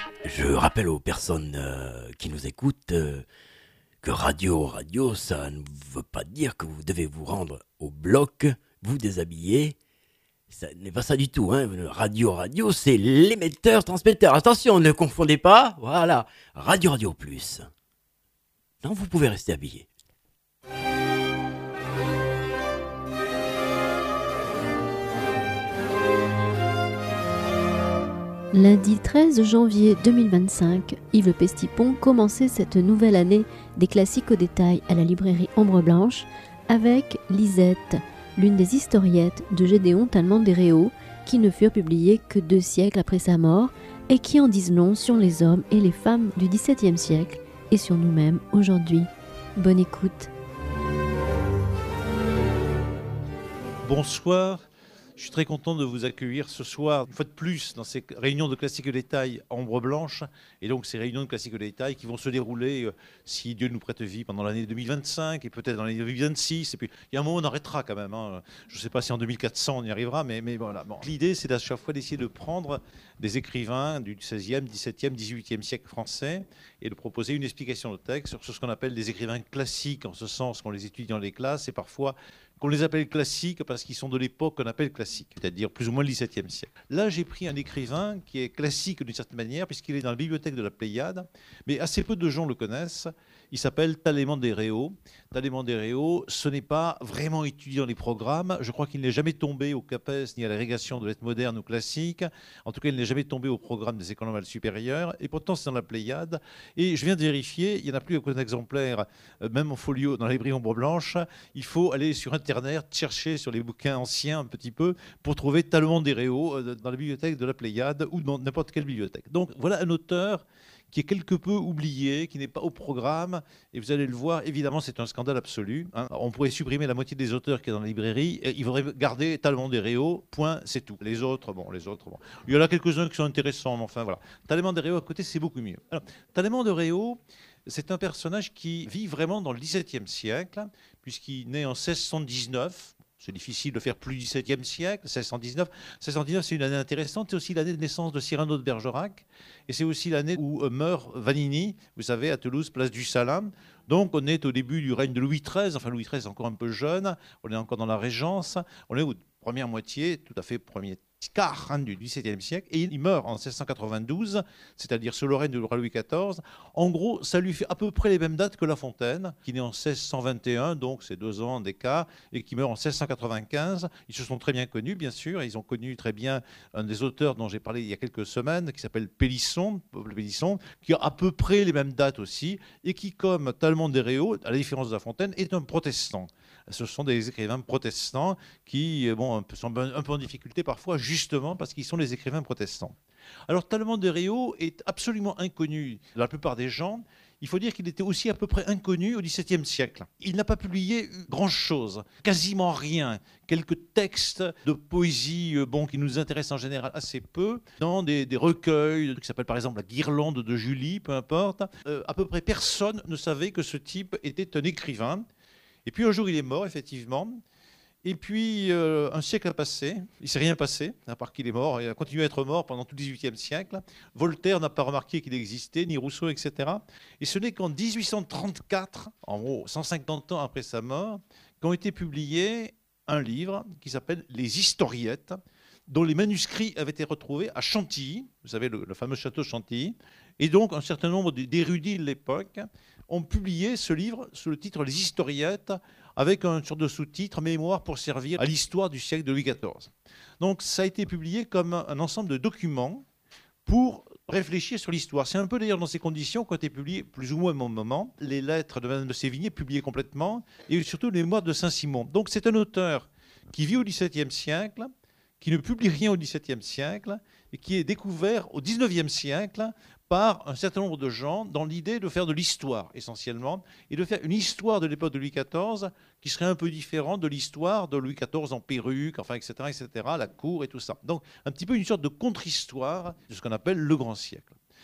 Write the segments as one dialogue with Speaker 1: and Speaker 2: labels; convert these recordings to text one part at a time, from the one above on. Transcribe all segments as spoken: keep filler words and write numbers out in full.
Speaker 1: Je rappelle aux personnes euh, qui nous écoutent euh, que radio, radio, ça ne veut pas dire que vous devez vous rendre au bloc, vous déshabiller. Ça n'est pas ça du tout. Hein. Radio, radio, c'est l'émetteur, transmetteur. Attention, ne confondez pas. Voilà, radio, radio plus. Non, vous pouvez rester habillé.
Speaker 2: Lundi treize janvier deux mille vingt-cinq, Yves Le Pestipon commençait cette nouvelle année des classiques au détail à la librairie Ombre Blanche avec Lisette, l'une des historiettes de Gédéon Talleyrand des Réaux, qui ne furent publiées que deux siècles après sa mort et qui en disent long sur les hommes et les femmes du dix-septième siècle et sur nous-mêmes aujourd'hui. Bonne écoute.
Speaker 3: Bonsoir. Je suis très content de vous accueillir ce soir, une fois de plus, dans ces réunions de classiques de détail à Ombre Blanche. Et donc, ces réunions de classiques de détail qui vont se dérouler, euh, si Dieu nous prête vie, pendant l'année deux mille vingt-cinq et peut-être dans l'année deux mille vingt-six. Et puis, il y a un moment, on arrêtera quand même. Hein. Je ne sais pas si en deux mille quatre cents, on y arrivera, mais, mais voilà. Bon. L'idée, c'est à chaque fois d'essayer de prendre des écrivains du seizième, dix-septième, dix-huitième siècle français et de proposer une explication de texte sur ce qu'on appelle des écrivains classiques, en ce sens qu'on les étudie dans les classes et parfois qu'on les appelle classiques parce qu'ils sont de l'époque qu'on appelle classique, c'est-à-dire plus ou moins le dix-septième siècle. Là, j'ai pris un écrivain qui est classique d'une certaine manière, puisqu'il est dans la bibliothèque de la Pléiade, mais assez peu de gens le connaissent. Il s'appelle Talleyrand des Réaux. Talleyrand des Réaux, ce n'est pas vraiment étudié dans les programmes. Je crois qu'il n'est jamais tombé au CAPES ni à l'agrégation de lettres modernes ou classiques. En tout cas, il n'est jamais tombé au programme des écoles normales supérieures. Et pourtant, c'est dans la Pléiade. Et je viens de vérifier, il n'y en a plus aucun exemplaire, même en folio, dans la librairie Ombre Blanche. Il faut aller sur Internet, chercher sur les bouquins anciens un petit peu, pour trouver Talleyrand des Réaux dans la bibliothèque de la Pléiade ou dans n'importe quelle bibliothèque. Donc, voilà un auteur qui est quelque peu oublié, qui n'est pas au programme, et vous allez le voir, évidemment, c'est un scandale absolu. Hein. On pourrait supprimer la moitié des auteurs qui sont dans la librairie, et il faudrait garder Talleyrand des Réaux, point, c'est tout. Les autres, bon, les autres, bon. Il y en a quelques-uns qui sont intéressants, mais enfin, voilà. Talleyrand des Réaux, à côté, c'est beaucoup mieux. Alors, Talleyrand des Réaux, c'est un personnage qui vit vraiment dans le dix-septième siècle, puisqu'il naît en seize cent dix-neuf. C'est difficile de faire plus du dix-septième siècle, seize cent dix-neuf. seize cent dix-neuf, c'est une année intéressante. C'est aussi l'année de naissance de Cyrano de Bergerac. Et c'est aussi l'année où meurt Vanini, vous savez, à Toulouse, place du Salam. Donc, on est au début du règne de Louis treize. Enfin, Louis treize est encore un peu jeune. On est encore dans la Régence. On est aux première moitié, tout à fait premier quart hein, du dix-septième siècle, et il meurt en seize cent quatre-vingt-douze, c'est-à-dire sous le règne du roi Louis quatorze. En gros, ça lui fait à peu près les mêmes dates que La Fontaine, qui naît en seize cent vingt et un, donc c'est deux ans d'écart, et qui meurt en seize cent quatre-vingt-quinze. Ils se sont très bien connus, bien sûr, et ils ont connu très bien un des auteurs dont j'ai parlé il y a quelques semaines, qui s'appelle Pélisson, Pélisson, qui a à peu près les mêmes dates aussi, et qui, comme Talleyrand des Réaux, à la différence de La Fontaine, est un protestant. Ce sont des écrivains protestants qui bon, sont un peu en difficulté parfois, justement parce qu'ils sont les écrivains protestants. Alors Talleyrand des Réaux est absolument inconnu de la plupart des gens. Il faut dire qu'il était aussi à peu près inconnu au dix-septième siècle. Il n'a pas publié grand-chose, quasiment rien. Quelques textes de poésie bon, qui nous intéressent en général assez peu, dans des, des recueils qui s'appellent par exemple La Guirlande de Julie, peu importe. Euh, à peu près personne ne savait que ce type était un écrivain. Et puis un jour, il est mort, effectivement. Et puis, euh, un siècle a passé. Il ne s'est rien passé, à part qu'il est mort. Il a continué à être mort pendant tout le dix-huitième siècle. Voltaire n'a pas remarqué qu'il existait, ni Rousseau, et cetera. Et ce n'est qu'en dix-huit cent trente-quatre, en gros cent cinquante ans après sa mort, qu'ont été publiés un livre qui s'appelle Les Historiettes, dont les manuscrits avaient été retrouvés à Chantilly, vous savez, le, le fameux château de Chantilly. Et donc, un certain nombre d'érudits de l'époque ont publié ce livre sous le titre Les Historiettes, avec un sorte de sous-titre « Mémoire pour servir à l'histoire du siècle de Louis quatorze ». Donc ça a été publié comme un ensemble de documents pour réfléchir sur l'histoire. C'est un peu d'ailleurs dans ces conditions qu'ont été publiées, plus ou moins au même moment, les lettres de Madame de Sévigné, publiées complètement, et surtout les mémoires de Saint-Simon. Donc c'est un auteur qui vit au dix-septième siècle, qui ne publie rien au dix-septième siècle, et qui est découvert au dix-neuvième siècle par un certain nombre de gens dans l'idée de faire de l'histoire, essentiellement, et de faire une histoire de l'époque de Louis quatorze qui serait un peu différente de l'histoire de Louis quatorze en perruque, enfin, et cetera, et cetera, la cour et tout ça. Donc, un petit peu une sorte de contre-histoire de ce qu'on appelle le grand siècle.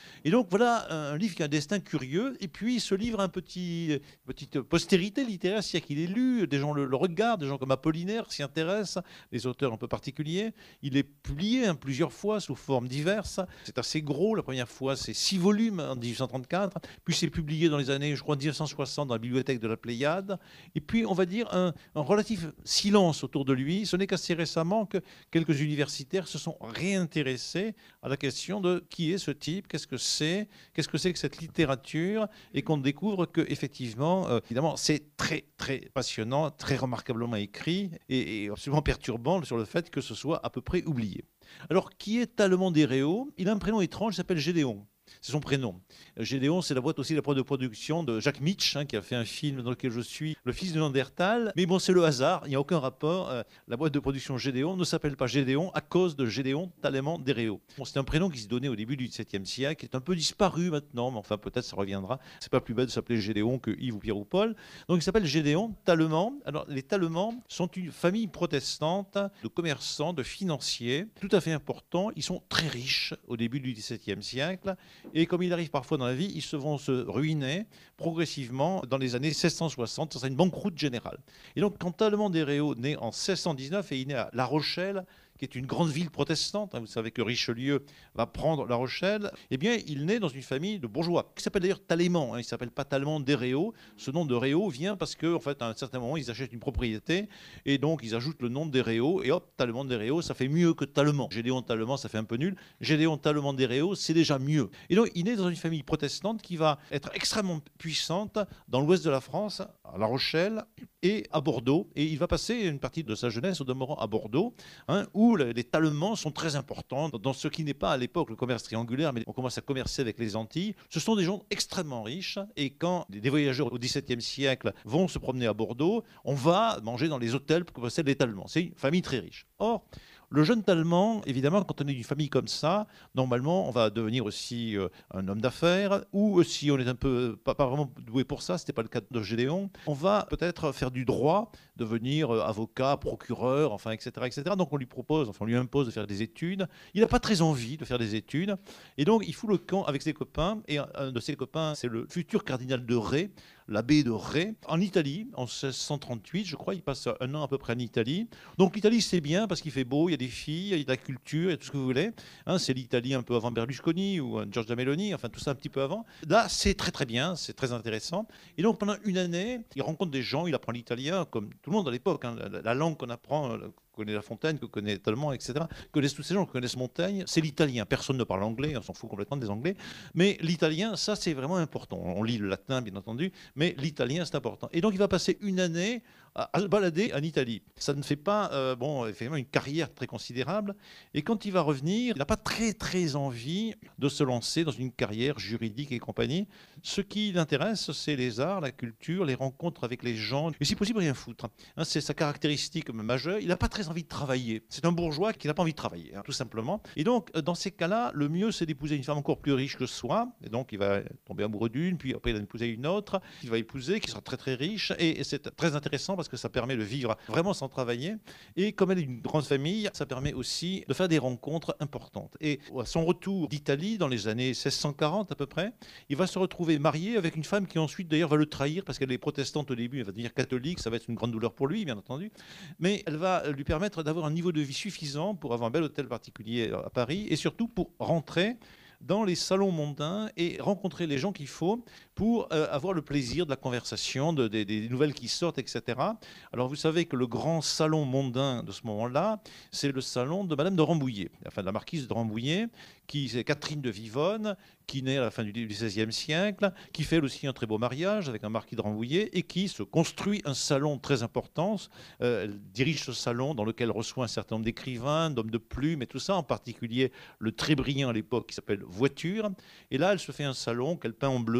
Speaker 3: Et donc voilà un livre qui a un destin curieux. Et puis ce livre a une petit, petite postérité littéraire, c'est-à-dire qu'il est lu, des gens le, le regardent, des gens comme Apollinaire s'y intéressent, des auteurs un peu particuliers. Il est publié hein, plusieurs fois sous formes diverses. C'est assez gros. La première fois, c'est six volumes en dix-huit cent trente-quatre. Puis c'est publié dans les années, je crois, mille neuf cent soixante dans la bibliothèque de la Pléiade. Et puis, on va dire, un, un relatif silence autour de lui. Ce n'est qu'assez récemment que quelques universitaires se sont réintéressés à la question de qui est ce type, qu'est-ce que c'est, qu'est-ce que c'est que cette littérature, et qu'on découvre que effectivement, euh, évidemment, c'est très très passionnant, très remarquablement écrit et, et absolument perturbant sur le fait que ce soit à peu près oublié. Alors, qui est Tallemant des Réaux? Il a un prénom étrange, il s'appelle Gédéon. C'est son prénom. Gédéon, c'est la boîte aussi, la boîte de production de Jacques Mitch, hein, qui a fait un film dans lequel je suis le fils de Néandertal. Mais bon, c'est le hasard, il n'y a aucun rapport. Euh, la boîte de production Gédéon ne s'appelle pas Gédéon à cause de Gédéon Tallemant des Réaux. Bon, c'est un prénom qui se donnait au début du dix-septième siècle, qui est un peu disparu maintenant, mais enfin peut-être ça reviendra. C'est pas plus bête de s'appeler Gédéon que Yves ou Pierre ou Paul. Donc il s'appelle Gédéon Tallemant. Alors les Tallemant sont une famille protestante de commerçants, de financiers, tout à fait importants. Ils sont très riches au début du dix-septième siècle. Et comme il arrive parfois dans la vie, ils se vont se ruiner progressivement dans les années seize cent soixante. C'est une banqueroute générale. Et donc, quand Tallemant des Réaux naît en seize cent dix-neuf et il naît à La Rochelle, qui est une grande ville protestante, hein, vous savez que Richelieu va prendre La Rochelle, eh bien, il naît dans une famille de bourgeois, qui s'appelle d'ailleurs Tallemant, hein, il ne s'appelle pas Tallemant des Réaux. Ce nom de Réaux vient parce qu'en en fait, à un certain moment, ils achètent une propriété, et donc ils ajoutent le nom des Réaux, et hop, Tallemant des Réaux, ça fait mieux que Tallemant. Gédéon Tallemant, ça fait un peu nul. Gédéon Tallemant des Réaux, c'est déjà mieux. Et donc, il naît dans une famille protestante qui va être extrêmement puissante dans l'ouest de la France, à La Rochelle et à Bordeaux, et il va passer une partie de sa jeunesse au demeurant à Bordeaux, hein, où les Tallemants sont très importants dans ce qui n'est pas à l'époque le commerce triangulaire, mais on commence à commercer avec les Antilles. Ce sont des gens extrêmement riches, et quand des voyageurs au dix-septième siècle vont se promener à Bordeaux, on va manger dans les hôtels que possèdent les Tallemants. C'est une famille très riche. Or, le jeune Tallemant, évidemment, quand on est d'une famille comme ça, normalement, on va devenir aussi euh, un homme d'affaires, ou si on est un peu pas, pas vraiment doué pour ça, ce n'était pas le cas de Gédéon, on va peut-être faire du droit, devenir euh, avocat, procureur, enfin, et cetera, et cetera. Donc on lui propose, enfin on lui impose de faire des études. Il n'a pas très envie de faire des études, et donc il fout le camp avec ses copains, et un de ses copains, c'est le futur cardinal de Ré, l'abbé de Ré, en Italie, en seize cent trente-huit, je crois. Il passe un an à peu près en Italie. Donc l'Italie, c'est bien parce qu'il fait beau, il y a des filles, il y a de la culture, il y a tout ce que vous voulez. Hein, c'est l'Italie un peu avant Berlusconi ou Giorgia Meloni, enfin tout ça un petit peu avant. Là, c'est très très bien, c'est très intéressant. Et donc pendant une année, il rencontre des gens, il apprend l'italien, comme tout le monde à l'époque. Hein, la, la langue qu'on apprend, connaît La Fontaine, que connaît Tallemant, et cetera, connaissent tous ces gens, qui connaissent Montaigne, c'est l'italien. Personne ne parle anglais, on s'en fout complètement des anglais. Mais l'italien, ça, c'est vraiment important. On lit le latin, bien entendu, mais l'italien, c'est important. Et donc, il va passer une année à, à se balader en Italie. Ça ne fait pas, euh, bon, effectivement, une carrière très considérable. Et quand il va revenir, il n'a pas très, très envie de se lancer dans une carrière juridique et compagnie. Ce qui l'intéresse, c'est les arts, la culture, les rencontres avec les gens, et si possible, rien foutre. Hein, c'est sa caractéristique majeure. Il n'a pas très envie de travailler. C'est un bourgeois qui n'a pas envie de travailler, hein, tout simplement. Et donc, dans ces cas-là, le mieux, c'est d'épouser une femme encore plus riche que soi. Et donc, il va tomber amoureux d'une, puis après, il va épouser une autre, qu'il va épouser, qui sera très, très riche. Et, et c'est très intéressant parce que ça permet de vivre vraiment sans travailler. Et comme elle est d'une grande famille, ça permet aussi de faire des rencontres importantes. Et à son retour d'Italie, dans les années seize cent quarante à peu près, il va se retrouver marié avec une femme qui ensuite, d'ailleurs, va le trahir parce qu'elle est protestante au début, elle va devenir catholique, ça va être une grande douleur pour lui, bien entendu. Mais elle va lui permettre d'avoir un niveau de vie suffisant pour avoir un bel hôtel particulier à Paris et surtout pour rentrer dans les salons mondains et rencontrer les gens qu'il faut pour euh, avoir le plaisir de la conversation, de, de, des nouvelles qui sortent, et cetera. Alors vous savez que le grand salon mondain de ce moment-là, c'est le salon de Madame de Rambouillet, enfin de la marquise de Rambouillet, qui c'est Catherine de Vivonne, qui naît à la fin du seizième siècle, qui fait aussi un très beau mariage avec un marquis de Rambouillet et qui se construit un salon très important. Euh, elle dirige ce salon dans lequel elle reçoit un certain nombre d'écrivains, d'hommes de plume et tout ça, en particulier le très brillant à l'époque qui s'appelle Voiture. Et là, elle se fait un salon qu'elle peint en bleu, c'est une idée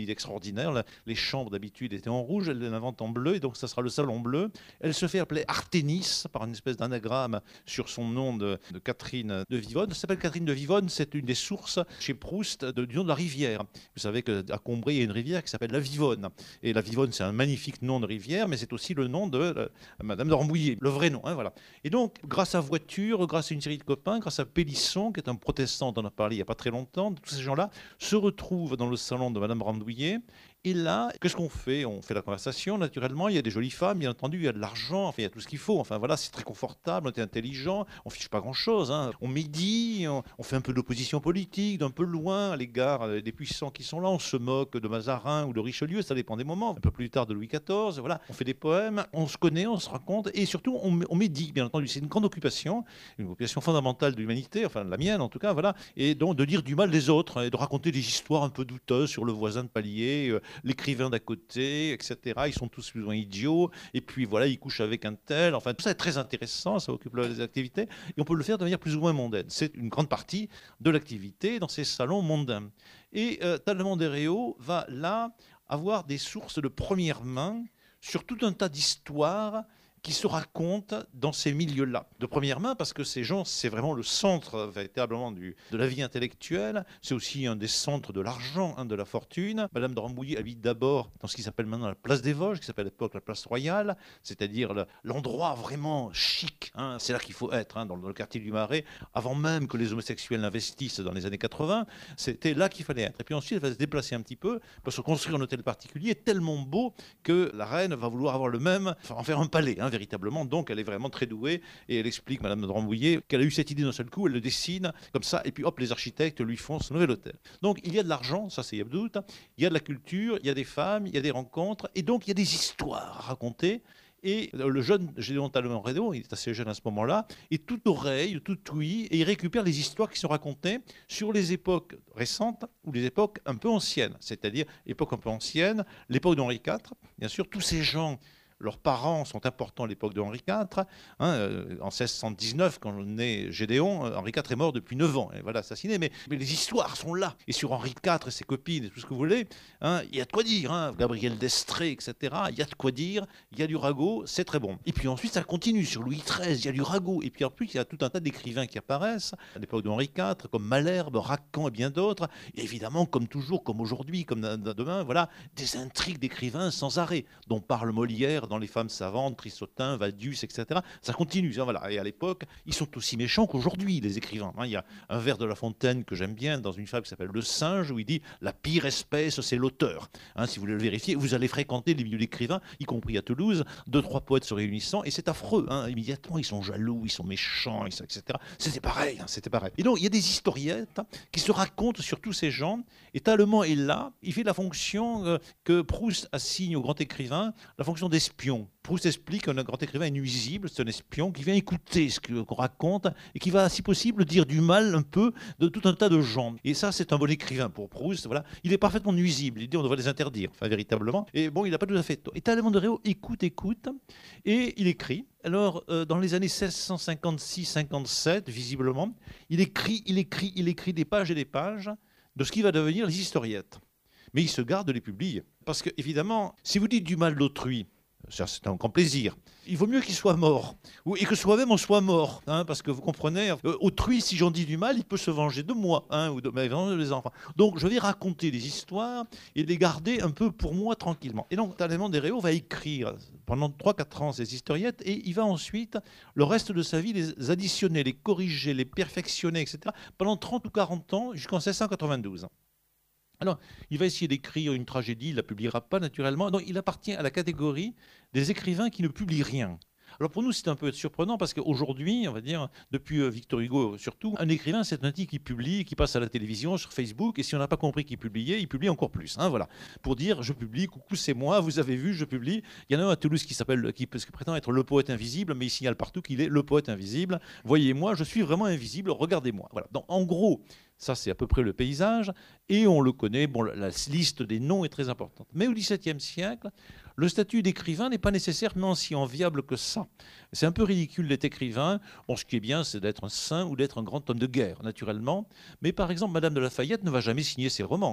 Speaker 3: idée extraordinaire. Là, les chambres d'habitude étaient en rouge, elle l'invente en bleu, et donc ça sera le salon bleu. Elle se fait appeler Arténis par une espèce d'anagramme sur son nom de, de Catherine de Vivonne. Ça s'appelle Catherine de Vivonne, c'est une des sources chez Proust de, du nom de la rivière. Vous savez qu'à Combray, il y a une rivière qui s'appelle la Vivonne. Et la Vivonne, c'est un magnifique nom de rivière, mais c'est aussi le nom de euh, Madame de Rambouillet, le vrai nom. Hein, voilà. Et donc, grâce à Voiture, grâce à une série de copains, grâce à Pélisson, qui est un protestant, dont on a parlé il n'y a pas très longtemps, tous ces gens-là se retrouvent dans le salon de Madame Rambouillet. Et là, qu'est-ce qu'on fait? On fait la conversation, naturellement. Il y a des jolies femmes, bien entendu, il y a de l'argent, enfin, il y a tout ce qu'il faut. Enfin, voilà, c'est très confortable, on est intelligent, on fiche pas grand-chose. Hein. On médit, on, on fait un peu d'opposition politique, d'un peu loin à l'égard des puissants qui sont là. On se moque de Mazarin ou de Richelieu, ça dépend des moments. Un peu plus tard de Louis quatorze, voilà. On fait des poèmes, on se connaît, on se raconte, et surtout, on, on médit, bien entendu. C'est une grande occupation, une occupation fondamentale de l'humanité, enfin, la mienne en tout cas, voilà. Et donc, de dire du mal des autres, et de raconter des histoires un peu douteuses sur le voisin de palier, euh, l'écrivain d'à côté, et cetera. Ils sont tous plus ou moins idiots, et puis voilà, ils couchent avec un tel. Enfin, tout ça est très intéressant, ça occupe les activités, et on peut le faire de manière plus ou moins mondaine. C'est une grande partie de l'activité dans ces salons mondains. Et euh, Talleyrand d'Héréo va là avoir des sources de première main sur tout un tas d'histoires qui se racontent dans ces milieux-là. De première main, parce que ces gens, c'est vraiment le centre véritablement du, de la vie intellectuelle. C'est aussi un des centres de l'argent, hein, de la fortune. Madame de Rambouillet habite d'abord dans ce qui s'appelle maintenant la place des Vosges, qui s'appelle à l'époque la place royale, c'est-à-dire le, l'endroit vraiment chic. Hein. C'est là qu'il faut être, hein, dans, dans le quartier du Marais. Avant même que les homosexuels n'investissent dans les années quatre-vingts, c'était là qu'il fallait être. Et puis ensuite, elle va se déplacer un petit peu, parce que construire un hôtel particulier est tellement beau que la reine va vouloir avoir le même, enfin, en faire un palais, hein, véritablement. Donc, elle est vraiment très douée, et elle explique, Madame de Rambouillet, qu'elle a eu cette idée d'un seul coup, elle le dessine comme ça, et puis hop, les architectes lui font ce nouvel hôtel. Donc, il y a de l'argent, ça c'est Yabdout, il y a de la culture, il y a des femmes, il y a des rencontres, et donc il y a des histoires à raconter. Et le jeune Gédéon Talleyrand d'Héréo, il est assez jeune à ce moment-là, est tout oreille, tout ouïe, et il récupère les histoires qui sont racontées sur les époques récentes ou les époques un peu anciennes, c'est-à-dire l'époque un peu ancienne, l'époque d'Henri quatre. Bien sûr, tous ces gens, leurs parents sont importants à l'époque de Henri quatre. Hein, euh, en seize cent dix-neuf, quand naît Gédéon, Henri quatre est mort depuis neuf ans. Et voilà, assassiné. Mais, mais les histoires sont là. Et sur Henri quatre et ses copines et tout ce que vous voulez, hein, il y a de quoi dire. Hein, Gabriel d'Estrée, et cetera. Il y a de quoi dire. Il y a du ragot. C'est très bon. Et puis ensuite, ça continue. Sur Louis treize, il y a du ragot. Et puis en plus, il y a tout un tas d'écrivains qui apparaissent à l'époque de Henri quatre, comme Malherbe, Racan et bien d'autres. Et évidemment, comme toujours, comme aujourd'hui, comme demain, voilà, des intrigues d'écrivains sans arrêt, dont parle Molière dans Les femmes savantes, Trisotin, Vadius, et cetera. Ça continue. Hein, voilà. Et à l'époque, ils sont aussi méchants qu'aujourd'hui, les écrivains. Hein, il y a un vers de La Fontaine que j'aime bien dans une fable qui s'appelle Le Singe, où il dit « La pire espèce, c'est l'auteur hein, ». Si vous voulez le vérifier, vous allez fréquenter les milieux d'écrivains, y compris à Toulouse, deux, trois poètes se réunissant, et c'est affreux. Hein, immédiatement, ils sont jaloux, ils sont méchants, et cetera. C'était pareil, hein, c'était pareil. Et donc, il y a des historiettes hein, qui se racontent sur tous ces gens, et Talleyrand est là, il fait la fonction euh, que Proust assigne au grand écrivain, la fonction d'espion. Proust explique qu'un grand écrivain est nuisible, c'est un espion qui vient écouter ce qu'on raconte et qui va, si possible, dire du mal un peu de tout un tas de gens. Et ça, c'est un bon écrivain pour Proust. Voilà. Il est parfaitement nuisible. Il dit on devrait les interdire, enfin, véritablement. Et bon, il n'a pas tout à fait tort. Et Talleyrand d'Héréo écoute, écoute, et il écrit. Alors, euh, dans les années seize cent cinquante-six cinquante-sept, visiblement, il écrit, il écrit, il écrit des pages et des pages de ce qui va devenir les historiettes. Mais il se garde de les publier. Parce que, évidemment, si vous dites du mal d'autrui, ça, c'est un grand plaisir. Il vaut mieux qu'il soit mort, et que soi-même on soit mort, hein, parce que vous comprenez, euh, autrui, si j'en dis du mal, il peut se venger de moi, hein, ou de mes enfants. Donc je vais raconter des histoires et les garder un peu pour moi tranquillement. Et donc Talleyrand d'Héréo va écrire pendant trois quatre ans ces historiettes, et il va ensuite, le reste de sa vie, les additionner, les corriger, les perfectionner, et cetera, pendant trente ou quarante ans, jusqu'en seize cent quatre-vingt-douze. Alors, il va essayer d'écrire une tragédie, il ne la publiera pas naturellement. Donc, il appartient à la catégorie des écrivains qui ne publient rien. Alors pour nous, c'est un peu surprenant parce qu'aujourd'hui, on va dire, depuis Victor Hugo surtout, un écrivain, c'est un type qui publie, qui passe à la télévision, sur Facebook, et si on n'a pas compris qu'il publiait, il publie encore plus. Hein, voilà. Pour dire, je publie, coucou, c'est moi, vous avez vu, je publie. Il y en a un à Toulouse qui s'appelle, qui, qui prétend être le poète invisible, mais il signale partout qu'il est le poète invisible. Voyez-moi, je suis vraiment invisible, regardez-moi. Voilà. Donc en gros, ça, c'est à peu près le paysage, et on le connaît, bon, la liste des noms est très importante. Mais au dix-septième siècle, le statut d'écrivain n'est pas nécessairement si enviable que ça. C'est un peu ridicule d'être écrivain. Bon, ce qui est bien, c'est d'être un saint ou d'être un grand homme de guerre, naturellement. Mais par exemple, Madame de Lafayette ne va jamais signer ses romans.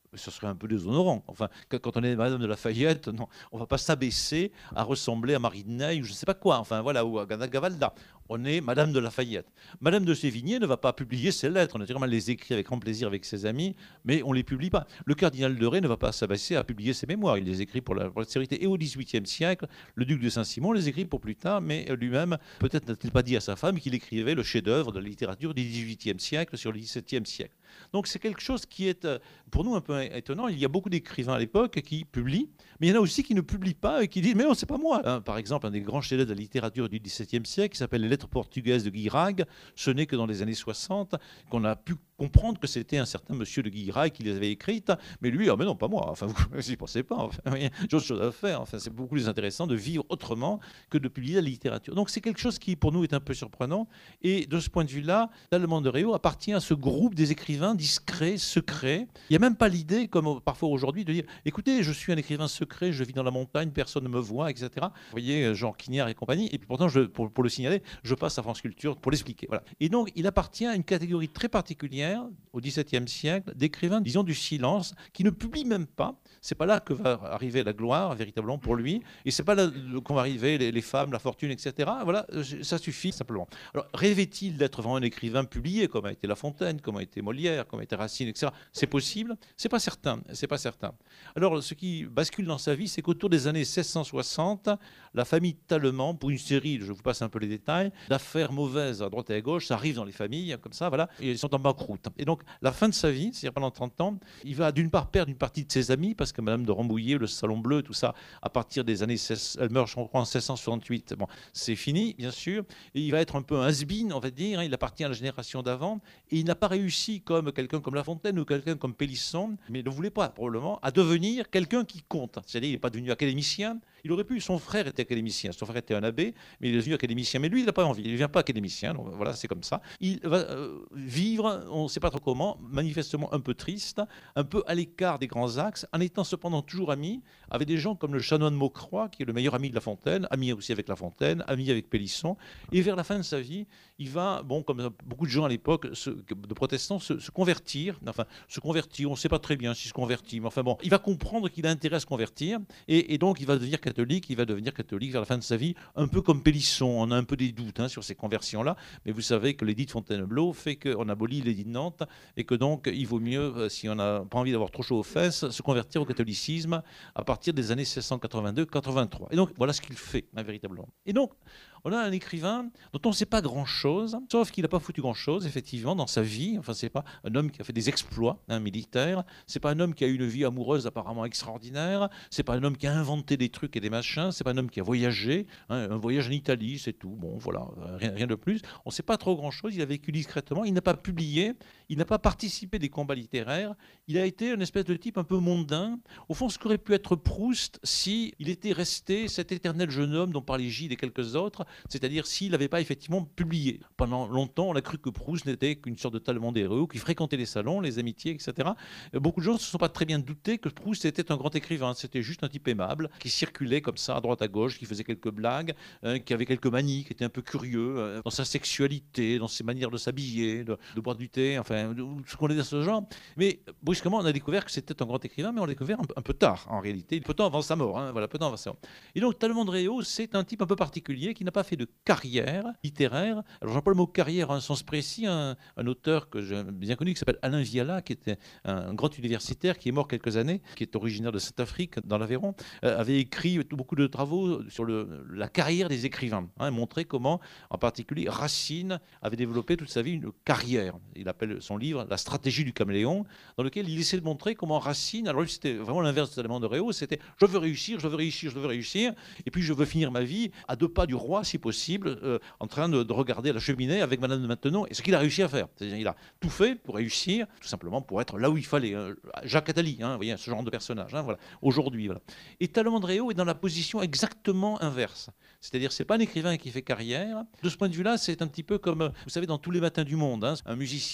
Speaker 3: ce serait un peu déshonorant. Enfin, quand on est Madame de Lafayette, non, on ne va pas s'abaisser à ressembler à Marie de Neige ou je ne sais pas quoi, enfin voilà, ou à Gavalda. On est Madame de Lafayette. Madame de Sévigné ne va pas publier ses lettres. Naturellement, elle les écrit avec grand plaisir avec ses amis, mais on ne les publie pas. Le cardinal de Ré ne va pas s'abaisser à publier ses mémoires. Il les écrit pour la postérité. Et au dix-huitième siècle, le duc de Saint-Simon les écrit pour plus tard, mais lui-même, peut-être n'a-t-il pas dit à sa femme qu'il écrivait le chef-d'œuvre de la littérature du dix-huitième siècle sur le dix-septième siècle. Donc c'est quelque chose qui est pour nous un peu étonnant. Il y a beaucoup d'écrivains à l'époque qui publient, mais il y en a aussi qui ne publient pas et qui disent « mais non, c'est pas moi ». Par exemple, un des grands chefs-d'œuvre de la littérature du dix-septième siècle qui s'appelle Les Lettres portugaises de Guirag, ce n'est que dans les années soixante qu'on a pu comprendre que c'était un certain monsieur de Guirag qui les avait écrites, mais lui, ah mais non, pas moi, enfin, vous n'y pensez pas, enfin, j'ai autre chose à faire, enfin, c'est beaucoup plus intéressant de vivre autrement que de publier la littérature. Donc c'est quelque chose qui, pour nous, est un peu surprenant, et de ce point de vue-là, l'Allemand de Réau appartient à ce groupe des écrivains discrets, secrets. Il n'y a même pas l'idée, comme parfois aujourd'hui, de dire, écoutez, je suis un écrivain secret, je vis dans la montagne, personne ne me voit, et cetera. Vous voyez, Jean Quignard et compagnie, et puis pourtant, je, pour, pour le signaler, je passe à France Culture pour l'expliquer. Voilà. Et donc, il appartient à une catégorie très particulière, au dix-septième siècle, d'écrivains, disons, du silence, qui ne publient même pas. C'est pas là que va arriver la gloire, véritablement, pour lui. Et c'est pas là qu'on va arriver les, les femmes, la fortune, et cetera. Voilà, ça suffit, simplement. Alors, rêvait-il d'être vraiment un écrivain publié, comme a été La Fontaine, comme a été Molière, comme a été Racine, et cetera. C'est possible? C'est pas certain. C'est pas certain. Alors, ce qui bascule dans sa vie, c'est qu'autour des années seize cent soixante, la famille Tallemant, pour une série, je vous passe un peu les détails, d'affaires mauvaises à droite et à gauche, ça arrive dans les familles, comme ça, voilà, et ils sont en banqueroute. Et donc, la fin de sa vie, c'est-à-dire pendant trente ans, il va d'une part perdre une partie de ses amis, parce que Madame de Rambouillet, le Salon Bleu, tout ça, à partir des années seize, elle meurt, je crois, en seize cent soixante-huit. Bon, c'est fini, bien sûr. Et il va être un peu un has-been, on va dire. Hein, il appartient à la génération d'avant. Et il n'a pas réussi, comme quelqu'un comme La Fontaine ou quelqu'un comme Pélisson, mais ne voulait pas, probablement, à devenir quelqu'un qui compte. C'est-à-dire, il n'est pas devenu académicien. Il aurait pu, son frère était académicien, son frère était un abbé, mais il est devenu académicien. Mais lui, il n'a pas envie, il ne devient pas académicien, donc voilà, c'est comme ça. Il va euh, vivre, on ne sait pas trop comment, manifestement un peu triste, un peu à l'écart des grands axes, en étant cependant toujours ami avec des gens comme le chanoine Maucroix, qui est le meilleur ami de La Fontaine, ami aussi avec La Fontaine, ami avec Pélisson. Et vers la fin de sa vie, il va, bon, comme beaucoup de gens à l'époque, de protestants, se, se convertir, enfin, se convertir, on ne sait pas très bien s'il se convertit, mais enfin bon, il va comprendre qu'il a intérêt à se convertir, et, et donc il va devenir catholique, il va devenir catholique vers la fin de sa vie, un peu comme Pélisson. On a un peu des doutes hein, sur ces conversions-là, mais vous savez que l'édit de Fontainebleau fait qu'on abolit l'édit de Nantes, et que donc il vaut mieux, si on n'a pas envie d'avoir trop chaud aux fesses, se convertir au catholicisme à partir des années seize cent quatre-vingt-deux quatre-vingt-trois. Et donc voilà ce qu'il fait, hein, véritablement. Et donc, on a un écrivain dont on ne sait pas grand-chose, sauf qu'il n'a pas foutu grand-chose, effectivement, dans sa vie. Enfin, c'est pas un homme qui a fait des exploits hein, militaires. C'est pas un homme qui a eu une vie amoureuse apparemment extraordinaire. C'est pas un homme qui a inventé des trucs et des machins. C'est pas un homme qui a voyagé. Hein, un voyage en Italie, c'est tout. Bon, voilà, rien, rien de plus. On ne sait pas trop grand-chose. Il a vécu discrètement. Il n'a pas publié. Il n'a pas participé des combats littéraires. Il a été une espèce de type un peu mondain. Au fond, ce qu'aurait pu être Proust si il était resté cet éternel jeune homme dont parlait Gide et quelques autres, c'est-à-dire s'il n'avait pas effectivement publié. Pendant longtemps, on a cru que Proust n'était qu'une sorte de Tallemant des Réaux, qui fréquentait les salons, les amitiés, et cetera. Beaucoup de gens ne se sont pas très bien doutés que Proust était un grand écrivain. C'était juste un type aimable, qui circulait comme ça, à droite à gauche, qui faisait quelques blagues, hein, qui avait quelques manies, qui était un peu curieux euh, dans sa sexualité, dans ses manières de s'habiller, de, de boire du thé, enfin, de, ce qu'on est dans ce genre. Mais brusquement, on a découvert que c'était un grand écrivain, mais on l'a découvert un, un peu tard, en réalité, peu de temps avant sa mort. Hein, voilà, peu de temps avant sa mort. Et donc, Tallemant de Réau, c'est un type un peu particulier qui n'a pas fait de carrière littéraire. Alors j'emploie le mot carrière en un sens précis. Un, un auteur que j'ai bien connu qui s'appelle Alain Viala, qui était un grand universitaire qui est mort quelques années, qui est originaire de Saint-Afrique, dans l'Aveyron, euh, avait écrit beaucoup de travaux sur le, la carrière des écrivains, hein, montrer comment, en particulier, Racine avait développé toute sa vie une carrière. Il appelle son livre La stratégie du caméléon, dans lequel il essaie de montrer comment Racine, alors lui c'était vraiment l'inverse de Tallemant de Réau, c'était je veux réussir, je veux réussir, je veux réussir, et puis je veux finir ma vie à deux pas du roi, si possible, euh, en train de, de regarder la cheminée avec Madame de Maintenon, et ce qu'il a réussi à faire. C'est-à-dire il a tout fait pour réussir, tout simplement pour être là où il fallait. Hein. Jacques Attali, hein, vous voyez, ce genre de personnage, hein, voilà, aujourd'hui. Voilà. Et Tallemant de Réau est dans la position exactement inverse. C'est-à-dire c'est pas un écrivain qui fait carrière. De ce point de vue-là, c'est un petit peu comme, vous savez, dans Tous les matins du monde, hein, un musicien remarquable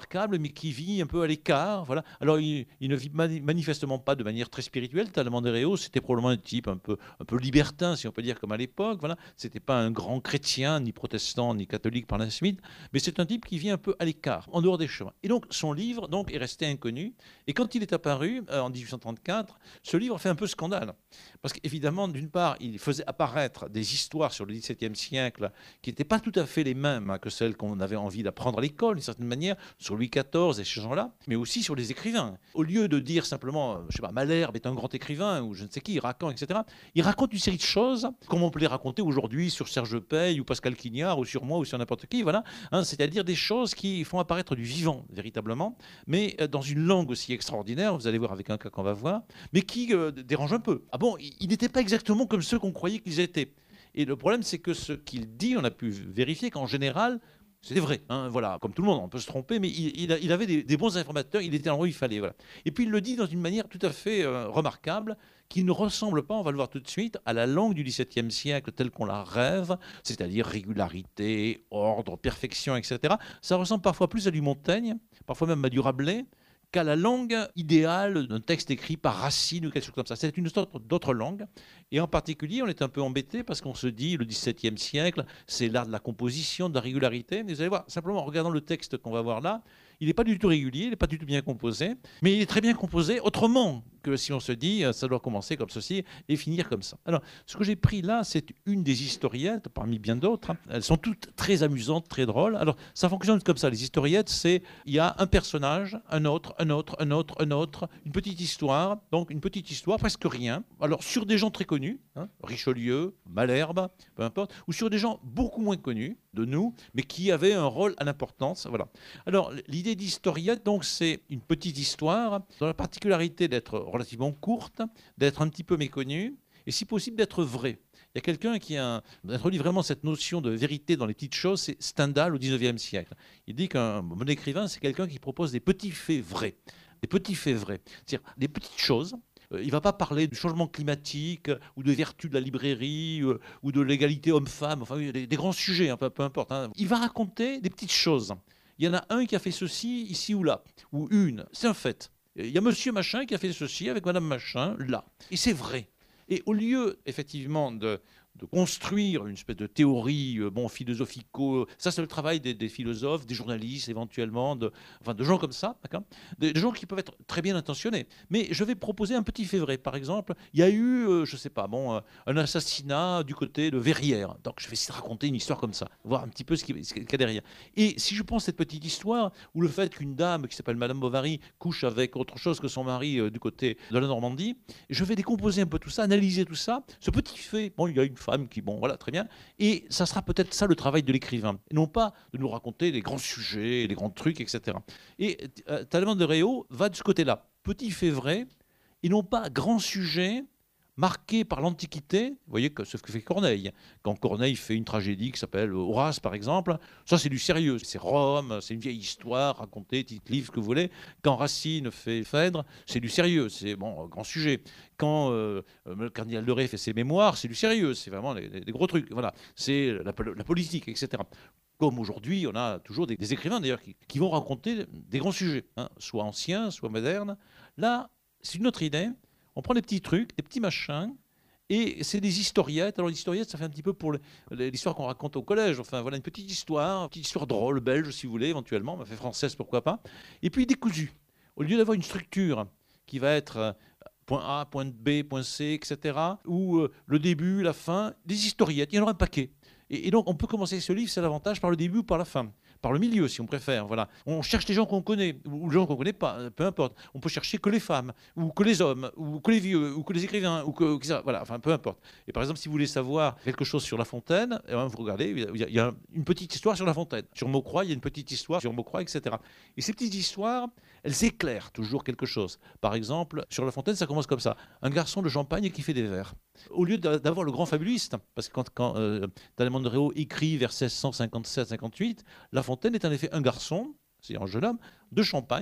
Speaker 3: remarquable, mais qui vit un peu à l'écart. Voilà. Alors, il, il ne vit mani- manifestement pas de manière très spirituelle. Talleyrand de Réau, c'était probablement un type un peu, un peu libertin, si on peut dire, comme à l'époque. Voilà. C'était pas un grand chrétien, ni protestant, ni catholique par la suite, mais c'est un type qui vit un peu à l'écart, en dehors des chemins. Et donc, son livre donc, est resté inconnu. Et quand il est apparu, euh, en dix-huit cent trente-quatre, ce livre fait un peu scandale. Parce qu'évidemment, d'une part, il faisait apparaître des histoires sur le dix-septième siècle qui n'étaient pas tout à fait les mêmes hein, que celles qu'on avait envie d'apprendre à l'école, d'une certaine manière, sur Louis quatorze et ces gens-là, mais aussi sur les écrivains. Au lieu de dire simplement, je sais pas, Malherbe est un grand écrivain, ou je ne sais qui, Racan, et cetera, il raconte une série de choses, comme on peut les raconter aujourd'hui sur Serge Pey, ou Pascal Quignard, ou sur moi, ou sur n'importe qui, voilà. Hein, c'est-à-dire des choses qui font apparaître du vivant, véritablement, mais euh, dans une langue aussi extraordinaire, vous allez voir avec un cas qu'on va voir, mais qui euh, dérange un peu. Ah bon, il n'était pas exactement comme ceux qu'on croyait qu'ils étaient. Et le problème, c'est que ce qu'il dit, on a pu vérifier qu'en général, c'était vrai. Hein, voilà, comme tout le monde, on peut se tromper, mais il, il, il avait des, des bons informateurs, il était à l'endroit où il fallait. Voilà. Et puis il le dit dans une manière tout à fait euh, remarquable, qui ne ressemble pas, on va le voir tout de suite, à la langue du dix-septième siècle telle qu'on la rêve, c'est-à-dire régularité, ordre, perfection, et cetera. Ça ressemble parfois plus à du Montaigne, parfois même à du Rabelais, qu'à la langue idéale d'un texte écrit par Racine ou quelque chose comme ça. C'est une sorte d'autre langue. Et en particulier, on est un peu embêté parce qu'on se dit, le dix-septième siècle, c'est l'art de la composition, de la régularité. Mais vous allez voir, simplement en regardant le texte qu'on va voir là, il n'est pas du tout régulier, il n'est pas du tout bien composé, mais il est très bien composé autrement que si on se dit, ça doit commencer comme ceci et finir comme ça. Alors, ce que j'ai pris là, c'est une des historiettes, parmi bien d'autres. Elles sont toutes très amusantes, très drôles. Alors, ça fonctionne comme ça. Les historiettes, c'est, il y a un personnage, un autre, un autre, un autre, un autre, une petite histoire, donc une petite histoire, presque rien. Alors, sur des gens très connus, hein, Richelieu, Malherbe, peu importe, ou sur des gens beaucoup moins connus de nous, mais qui avaient un rôle à l'importance. Voilà. Alors, l'idée d'historiette, donc, c'est une petite histoire, dans la particularité d'être relativement courte, d'être un petit peu méconnue, et si possible d'être vraie. Il y a quelqu'un qui a introduit vraiment cette notion de vérité dans les petites choses, c'est Stendhal au dix-neuvième siècle. Il dit qu'un bon écrivain, c'est quelqu'un qui propose des petits faits vrais. Des petits faits vrais. C'est-à-dire des petites choses. Il ne va pas parler du changement climatique ou des vertus de la librairie ou de l'égalité homme-femme, enfin des, des grands sujets, hein, peu, peu importe. Hein. Il va raconter des petites choses. Il y en a un qui a fait ceci ici ou là, ou une, c'est un fait. Il y a monsieur machin qui a fait ceci avec madame machin là. Et c'est vrai. Et au lieu, effectivement, de, de construire une espèce de théorie euh, bon, philosophico, ça c'est le travail des, des philosophes, des journalistes éventuellement, de, enfin de gens comme ça, d'accord, des, des gens qui peuvent être très bien intentionnés. Mais je vais proposer un petit fait vrai. Par exemple, il y a eu, euh, je ne sais pas, bon, euh, un assassinat du côté de Verrières. Donc je vais essayer de raconter une histoire comme ça, voir un petit peu ce qu'il y a derrière. Et si je prends cette petite histoire, où le fait qu'une dame qui s'appelle Madame Bovary couche avec autre chose que son mari euh, du côté de la Normandie, je vais décomposer un peu tout ça, analyser tout ça. Ce petit fait, bon, il y a une femme qui, bon, voilà, très bien. Et ça sera peut-être ça le travail de l'écrivain. Et non pas de nous raconter les grands sujets, les grands trucs, et cetera. Et euh, Talleyrand de Réau va de ce côté-là. Petit fait vrai, et non pas grand sujet marqué par l'Antiquité. Vous voyez que ce que fait Corneille. Quand Corneille fait une tragédie qui s'appelle Horace, par exemple, ça c'est du sérieux. C'est Rome, c'est une vieille histoire racontée, petit livre, ce que vous voulez. Quand Racine fait Phèdre, c'est du sérieux, c'est bon, grand sujet. Quand euh, le cardinal de Ré fait ses mémoires, c'est du sérieux, c'est vraiment des, des gros trucs. Voilà, c'est la, la politique, et cetera. Comme aujourd'hui, on a toujours des, des écrivains d'ailleurs qui, qui vont raconter des grands sujets, hein, soit anciens, soit modernes. Là, c'est une autre idée. On prend des petits trucs, des petits machins, et c'est des historiettes. Alors l'historiette, ça fait un petit peu pour l'histoire qu'on raconte au collège. Enfin voilà, une petite histoire, une petite histoire drôle, belge si vous voulez, éventuellement, mais fait française, pourquoi pas. Et puis décousu. Au lieu d'avoir une structure qui va être point A, point B, point C, et cetera, ou euh, le début, la fin, des historiettes, il y en aura un paquet. Et, et donc on peut commencer ce livre, c'est l'avantage, par le début ou par la fin. Par le milieu, si on préfère. Voilà. On cherche les gens qu'on connaît, ou les gens qu'on ne connaît pas, peu importe. On peut chercher que les femmes, ou que les hommes, ou que les vieux, ou que les écrivains, ou que, que ça. Voilà, enfin, peu importe. Et par exemple, si vous voulez savoir quelque chose sur La Fontaine, eh bien, vous regardez, il y, a, il y a une petite histoire sur La Fontaine. Sur Maucroix, il y a une petite histoire sur Maucroix, et cetera. Et ces petites histoires, elles éclairent toujours quelque chose. Par exemple, sur La Fontaine, ça commence comme ça. Un garçon de Champagne qui fait des vers. Au lieu d'avoir le grand fabuliste, parce que quand, quand euh, Talleyrand de Réau écrit vers seize cent cinquante-sept cinquante-huit, La Fontaine est en effet un garçon, c'est un jeune homme, de Champagne,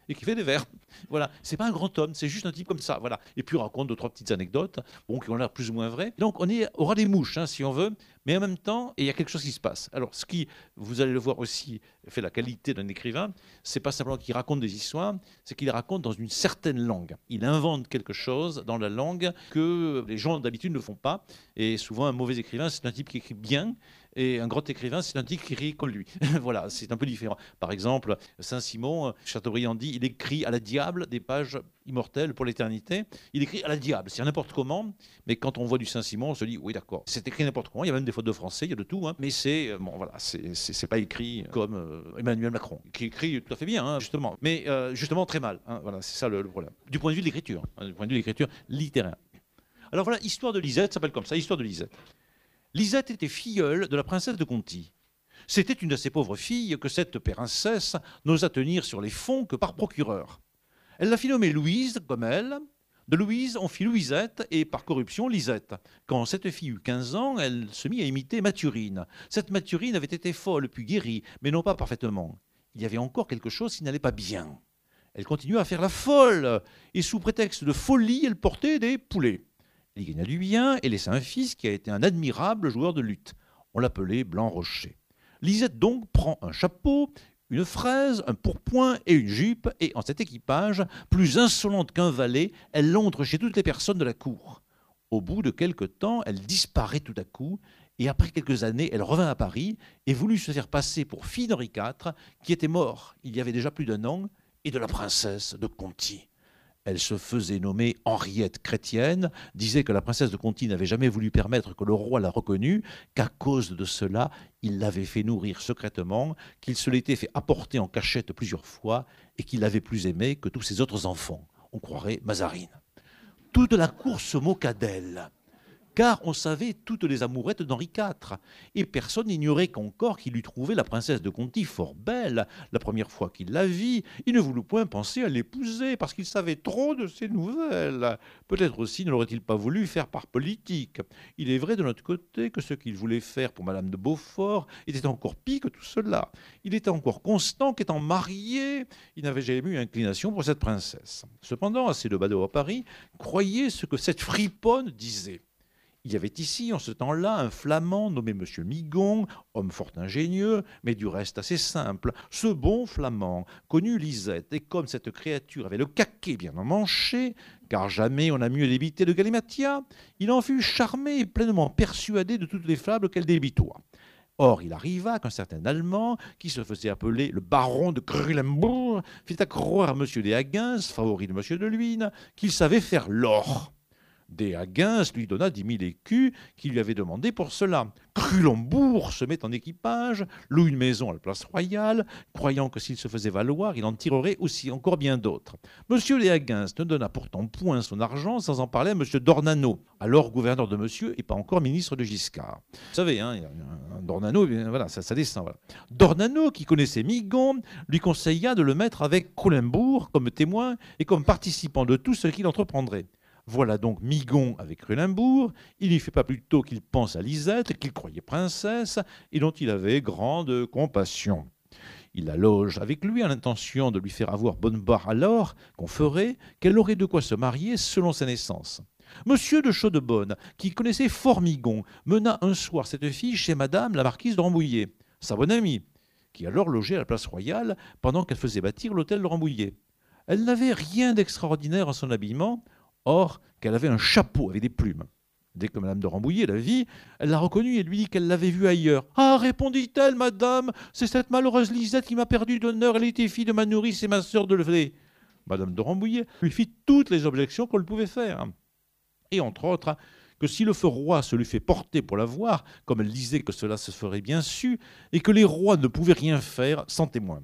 Speaker 3: et qui fait des vers. Voilà, c'est pas un grand homme, c'est juste un type comme ça. Voilà. Et puis on raconte deux, trois petites anecdotes, bon, qui ont l'air plus ou moins vraies. Donc on est au ras des mouches, hein, si on veut, mais en même temps, il y a quelque chose qui se passe. Alors, ce qui, vous allez le voir aussi, fait la qualité d'un écrivain, c'est pas simplement qu'il raconte des histoires, c'est qu'il les raconte dans une certaine langue. Il invente quelque chose dans la langue que les gens d'habitude ne font pas. Et souvent, un mauvais écrivain, c'est un type qui écrit bien. Et un grand écrivain, c'est un type qui écrit comme lui. Voilà, c'est un peu différent. Par exemple, Saint-Simon, Chateaubriand dit, il écrit à la diable des pages immortelles pour l'éternité. Il écrit à la diable, c'est n'importe comment. Mais quand on voit du Saint-Simon, on se dit, oui, d'accord, c'est écrit n'importe comment. Il y a même des fautes de français, il y a de tout. Hein. Mais c'est, bon, voilà, c'est, c'est, c'est pas écrit comme euh, Emmanuel Macron, qui écrit tout à fait bien, hein, justement. Mais euh, justement très mal. Hein. Voilà, c'est ça le, le problème. Du point de vue de l'écriture, hein, du point de vue de l'écriture littéraire. Alors voilà, Histoire de Lisette, ça s'appelle comme ça, Histoire de Lisette. Lisette était filleule de la princesse de Conti. C'était une de ces pauvres filles que cette princesse n'osa tenir sur les fonds que par procureur. Elle la fit nommer Louise, comme elle. De Louise, on fit Louisette et par corruption Lisette. Quand cette fille eut quinze ans, elle se mit à imiter Mathurine. Cette Mathurine avait été folle puis guérie, mais non pas parfaitement. Il y avait encore quelque chose qui n'allait pas bien. Elle continua à faire la folle, et sous prétexte de folie, elle portait des poulets. Elle y gagna du bien et laissa un fils qui a été un admirable joueur de lutte. On l'appelait Blanc Rocher. Lisette donc prend un chapeau, une fraise, un pourpoint et une jupe, et en cet équipage, plus insolente qu'un valet, elle l'entre chez toutes les personnes de la cour. Au bout de quelque temps, elle disparaît tout à coup, et après quelques années, elle revint à Paris et voulut se faire passer pour fille d'Henri quatre, qui était mort il y avait déjà plus d'un an, et de la princesse de Conti. Elle se faisait nommer Henriette Chrétienne, disait que la princesse de Conti n'avait jamais voulu permettre que le roi la reconnût, qu'à cause de cela, il l'avait fait nourrir secrètement, qu'il se l'était fait apporter en cachette plusieurs fois et qu'il l'avait plus aimée que tous ses autres enfants. On croirait Mazarine. Toute la cour se moqua d'elle, car on savait toutes les amourettes d'Henri quatre, et personne n'ignorait qu'encore qu'il eût trouvé la princesse de Conti fort belle. La première fois qu'il la vit, il ne voulut point penser à l'épouser, parce qu'il savait trop de ses nouvelles. Peut-être aussi ne l'aurait-il pas voulu faire par politique. Il est vrai de notre côté que ce qu'il voulait faire pour Madame de Beaufort était encore pis que tout cela. Il était encore constant qu'étant marié, il n'avait jamais eu inclination pour cette princesse. Cependant, assez de badauds à Paris croyaient ce que cette friponne disait. Il y avait ici, en ce temps-là, un flamand nommé M. Migon, homme fort ingénieux, mais du reste assez simple. Ce bon flamand connut Lisette, et comme cette créature avait le caquet bien emmanché, car jamais on n'a mieux débité de Galimatia, il en fut charmé et pleinement persuadé de toutes les fables qu'elle débitoit. Or, il arriva qu'un certain Allemand, qui se faisait appeler le baron de Krulembourg, fit accroire à M. des Haguens, favori de M. de Luynes, qu'il savait faire l'or. Des Haguens lui donna dix mille écus qu'il lui avait demandé pour cela. Krulembourg se met en équipage, loue une maison à la place royale, croyant que s'il se faisait valoir, il en tirerait aussi encore bien d'autres. Monsieur des Haguens ne donna pourtant point son argent sans en parler à Monsieur d'Ornano, alors gouverneur de Monsieur et pas encore ministre de Giscard. Vous savez, hein, un d'Ornano, voilà, ça, ça descend. Voilà. D'Ornano, qui connaissait Migon, lui conseilla de le mettre avec Krulembourg comme témoin et comme participant de tout ce qu'il entreprendrait. Voilà donc Migon avec Krulembourg. Il n'y fait pas plus tôt qu'il pense à Lisette, qu'il croyait princesse, et dont il avait grande compassion. Il la loge avec lui à l'intention de lui faire avoir bonne barre alors qu'on ferait qu'elle aurait de quoi se marier selon sa naissance. Monsieur de Chaudebonne, qui connaissait fort Migon, mena un soir cette fille chez madame la marquise de Rambouillet, sa bonne amie, qui alors logeait à la place royale pendant qu'elle faisait bâtir l'hôtel de Rambouillet. Elle n'avait rien d'extraordinaire en son habillement, or qu'elle avait un chapeau avec des plumes. Dès que madame de Rambouillet la vit, elle l'a reconnue et lui dit qu'elle l'avait vue ailleurs. « Ah, répondit-elle, madame, c'est cette malheureuse Lisette qui m'a perdu d'honneur, elle était fille de ma nourrice et ma sœur de levée. » Madame de Rambouillet lui fit toutes les objections qu'on lui pouvait faire. Et entre autres, que si le feu roi se lui fait porter pour la voir, comme elle disait que cela se ferait bien su, et que les rois ne pouvaient rien faire sans témoin.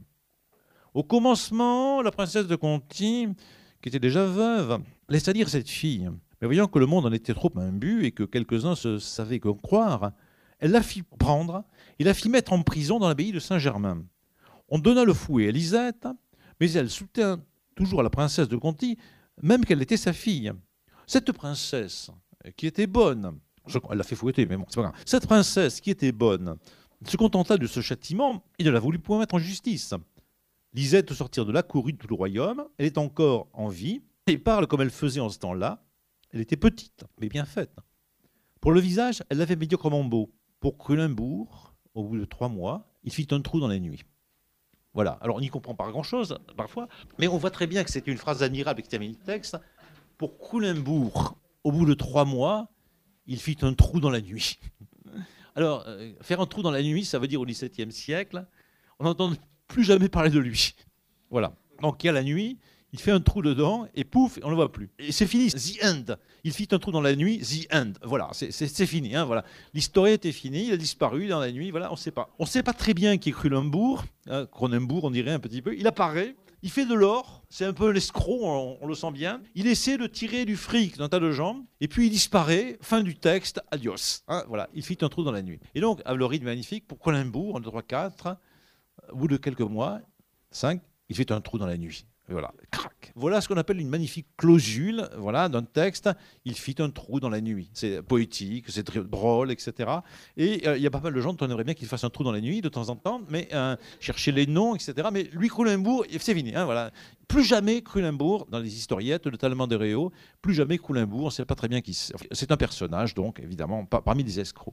Speaker 3: Au commencement, la princesse de Conti, qui était déjà veuve, laissa dire cette fille. Mais voyant que le monde en était trop imbu et que quelques-uns se savaient qu'en croire, elle la fit prendre et la fit mettre en prison dans l'abbaye de Saint-Germain. On donna le fouet à Lisette, mais elle soutint toujours à la princesse de Conti, même qu'elle était sa fille. Cette princesse, qui était bonne, elle l'a fait fouetter, mais bon, c'est pas grave. Cette princesse, qui était bonne, se contenta de ce châtiment et ne la voulut point mettre en justice. Lisette, au sortir de la cour de tout le royaume, elle est encore en vie et parle comme elle faisait en ce temps-là. Elle était petite, mais bien faite. Pour le visage, elle l'avait médiocrement beau. Pour Crulembourg, au bout de trois mois, il fit un trou dans la nuit. Voilà. Alors, on n'y comprend pas grand-chose, parfois, mais on voit très bien que c'était une phrase admirable qui termine le texte. Pour Crulembourg, au bout de trois mois, il fit un trou dans la nuit. Alors, euh, faire un trou dans la nuit, ça veut dire au dix-septième siècle, on n'entend plus jamais parler de lui. Voilà. Donc, il y a la nuit, il fait un trou dedans, et pouf, on ne le voit plus. Et c'est fini, the end. Il fit un trou dans la nuit, the end. Voilà, c'est, c'est, c'est fini. Hein, voilà. L'histoire était finie, il a disparu dans la nuit, voilà, on ne sait pas. On ne sait pas très bien qui est Crulembourg, hein, Cronenbourg, on dirait un petit peu. Il apparaît, il fait de l'or, c'est un peu l'escroc, on, on le sent bien. Il essaie de tirer du fric d'un tas de gens, et puis il disparaît, fin du texte, adios. Hein, voilà, il fit un trou dans la nuit. Et donc, à le rythme magnifique, pour Cronenbourg, un, deux, trois, quatre, au bout de quelques mois, cinq, il fait un trou dans la nuit. Et voilà, crac. Voilà ce qu'on appelle une magnifique clausule, voilà, d'un texte. Il fit un trou dans la nuit. C'est poétique, c'est très drôle, et cetera. Et euh, il y a pas mal de gens dont on aimerait bien qu'il fasse un trou dans la nuit de temps en temps, mais euh, chercher les noms, et cetera. Mais lui, Crulembourg, c'est fini. Hein, voilà. Plus jamais Crulembourg, dans les historiettes de Talleyrand de Réau, plus jamais Crulembourg, on ne sait pas très bien qui c'est. C'est un personnage, donc, évidemment, pas, parmi les escrocs.